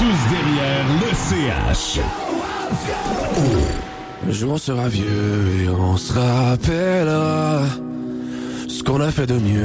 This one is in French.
tous derrière le CH. Le jour on sera vieux et on se rappellera ce qu'on a fait de mieux.